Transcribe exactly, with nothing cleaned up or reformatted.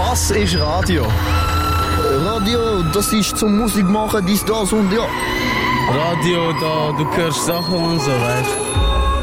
Das ist Radio. Radio, das ist zum Musik machen, dies, das und ja. Radio, da, du hörst Sachen und so, weißt du.